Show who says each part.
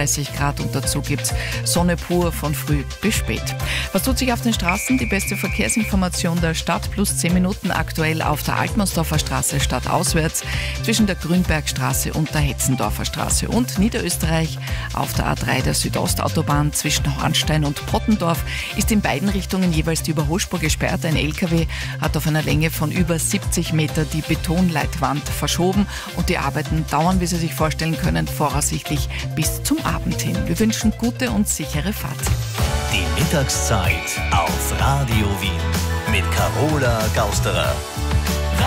Speaker 1: 31 Grad und dazu gibt's Sonne pur von früh bis spät. Was tut sich auf den Straßen? Die beste Verkehrsinformation der Stadt, plus 10 Minuten aktuell auf der Altmannsdorfer Straße stadtauswärts zwischen der Grünbergstraße und der Hetzendorfer Straße und Niederösterreich auf der A3 der Südostautobahn zwischen Hornstein und Pottendorf ist in beiden Richtungen jeweils die Überholspur gesperrt. Ein LKW hat auf einer Länge von über 70 Meter die Betonleitwand verschoben und die Arbeiten dauern, wie Sie sich vorstellen können, voraussichtlich bis zum Abend hin. Wir wünschen gute und sichere Fahrt.
Speaker 2: Die Mittagszeit auf Radio Wien mit Carola Gausterer.